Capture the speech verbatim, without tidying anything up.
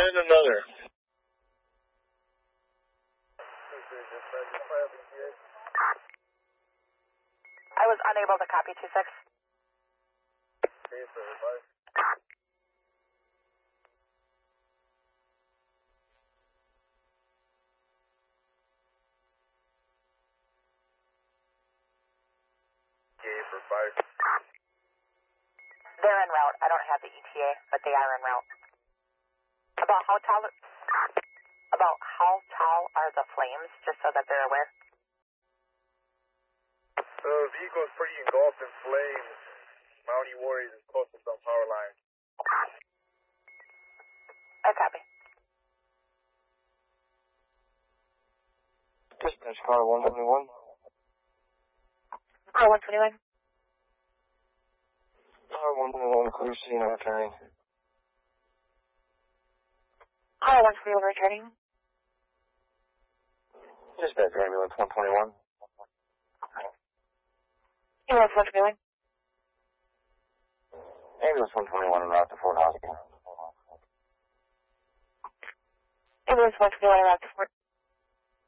find another. I was unable to copy two six. For five. They're en route. I don't have the E T A, but they are en route. About how tall? About how tall are the flames, just so that they're aware? The vehicle is pretty engulfed in flames. Mountie Warriors is close to some power lines. I copy. Dispatch car one twenty-one. Car one twenty-one. Car one twenty-one, clear scene returning. Car one twenty-one returning. Dispatch ambulance one twenty-one. Ambulance one twenty-one. Ambulance one twenty-one en route to Fort Hoskins. Ambulance one twenty-one en route to Fort